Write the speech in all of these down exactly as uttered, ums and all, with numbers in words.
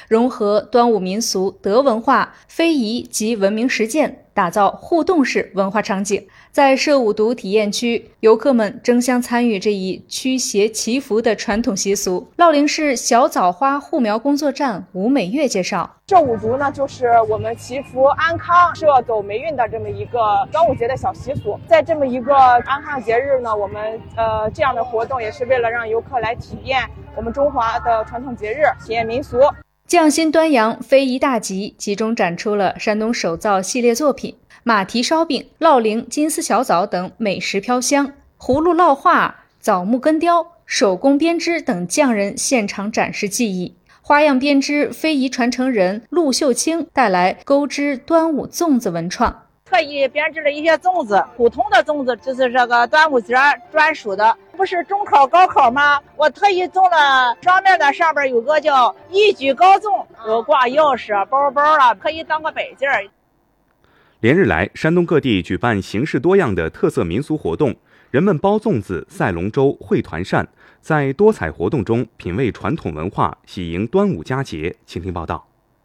融合端午民俗、德文化、非遗及文明实践，打造互动式文化场景。在摄五毒体验区，游客们争相参与这一驱邪祈福的传统习俗。乐陵市小枣花护苗工作站吴美月介绍， 摄五毒呢，就是我们祈福安康、摄走霉运的这么一个端午节的小习俗。在这么一个安康节日呢，我们呃这样的活动也是为了让游客来体验我们中华的传统节日，体验民俗。 匠心端阳非遗大集集中展出了山东手造系列作品、马蹄烧饼、乐陵金丝小枣等美食飘香，葫芦烙画、枣木根雕、手工编织等匠人现场展示技艺。花样编织非遗传承人陆秀清带来钩织端午粽子文创， 特意编织了一些粽子，普通的粽子就是这个端午节专属的，不是中考高考吗？我特意做了双面的，上边有个叫一举高粽，有挂钥匙、包包了，可以当个摆件儿。 连日来，山东各地举办形式多样的特色民俗活动，人们包粽子、赛龙舟、会团扇，在多彩活动中品味传统文化，喜迎端午佳节。请听报道。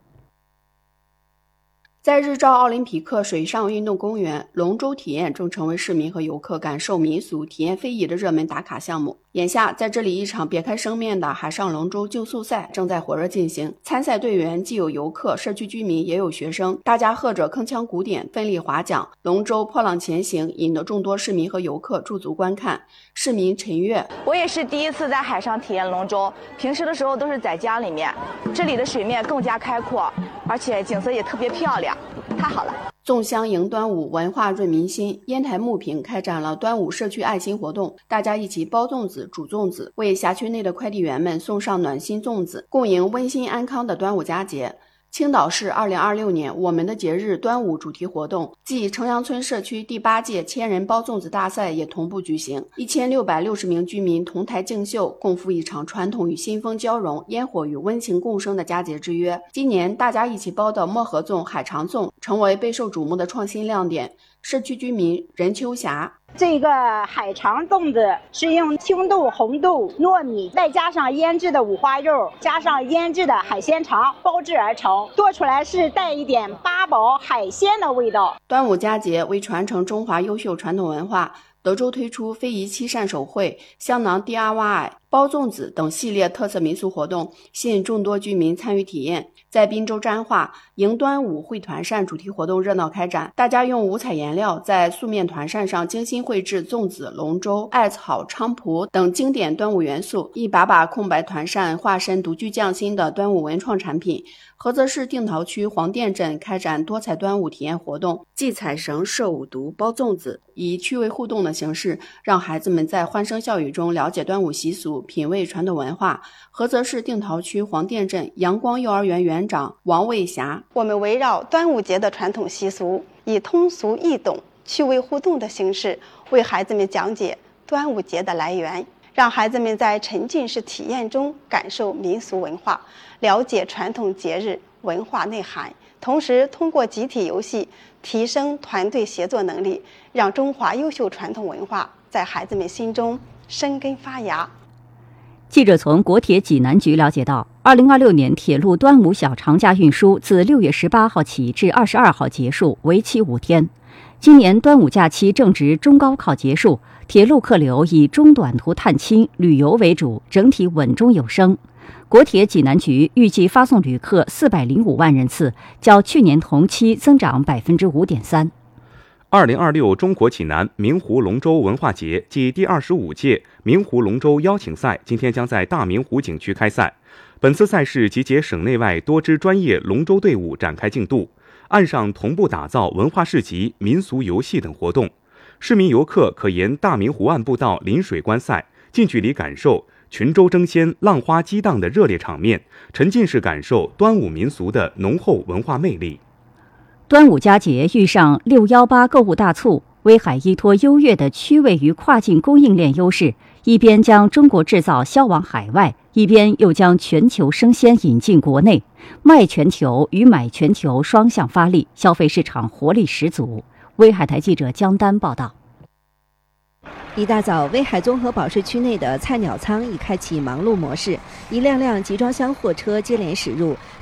在日照奥林匹克水上运动公园，龙舟体验正成为市民和游客感受民俗、体验非遗的热门打卡项目。眼下，在这里一场别开生面的海上龙舟竞速赛正在火热进行。参赛队员既有游客、社区居民，也有学生，大家喝着铿锵鼓点，奋力划桨，龙舟破浪前行，引得众多市民和游客驻足观看。市民陈月： 我也是第一次在海上体验龙舟，平时的时候都是在家里面，这里的水面更加开阔，而且景色也特别漂亮，太好了。 粽香迎端午，文化润民心。烟台木坪开展了端午社区爱心活动，大家一起包粽子、煮粽子，为辖区内的快递员们送上暖心粽子，共迎温馨安康的端午佳节。青岛市二零二六年我们的节日端午主题活动暨城阳村社区第八届千人包粽子大赛也同步举行，一千六百六十名居民同台竞秀，共赴一场传统与新风交融、烟火与温情共生的佳节之约。今年大家一起包的漠河粽、海肠粽成为备受瞩目的创新亮点。社区居民任秋霞： 这个海肠粽子是用青豆、红豆、糯米，再加上腌制的五花肉，加上腌制的海鲜肠包制而成，做出来是带一点八宝海鲜的味道。 端午佳节为传承中华优秀传统文化，德州推出非遗七扇手绘、香囊 D I Y、包粽子等系列特色民俗活动，吸引众多居民参与体验。在滨州沾化，迎端午会团扇主题活动热闹开展，大家用五彩颜料在素面团扇上精心绘制粽子、龙舟、艾草、菖蒲等经典端午元素，一把把空白团扇化身独具匠心的端午文创产品。菏泽市定陶区黄店镇开展多彩端午体验活动，系彩绳、摄五毒、包粽子，以趣味互动的形式，让孩子们在欢声笑语中了解端午习俗，品味传统文化。菏泽市定陶区黄店镇阳光幼儿园园长王卫霞： 我们围绕端午节的传统习俗，以通俗易懂、趣味互动的形式，为孩子们讲解端午节的来源，让孩子们在沉浸式体验中感受民俗文化，了解传统节日文化内涵，同时通过集体游戏提升团队协作能力，让中华优秀传统文化在孩子们心中生根发芽。 记者从国铁济南局了解到，二零二六年铁路端午小长假运输自六月十八号起至二十二号结束，为期五天。今年端午假期正值中高考结束，铁路客流以中短途探亲、旅游为主，整体稳中有升。国铁济南局预计发送旅客四百零五万人次，较去年同期增长百分之五点三。 二零二六中国济南明湖龙舟文化节暨第二十五届明湖龙舟邀请赛今天将在大明湖景区开赛。本次赛事集结省内外多支专业龙舟队伍展开竞渡，岸上同步打造文化市集、民俗游戏等活动。市民游客可沿大明湖岸步道临水观赛，近距离感受群舟争先、浪花激荡的热烈场面，沉浸式感受端午民俗的浓厚文化魅力。 端午佳节遇上六一八购物大促，威海依托优越的区位与跨境供应链优势，一边将中国制造销往海外，一边又将全球生鲜引进国内，卖全球与买全球双向发力，消费市场活力十足。威海台记者江丹报道。 一大早，威海综合保税区内的菜鸟仓已开启忙碌模式，一辆辆集装箱货车接连驶入，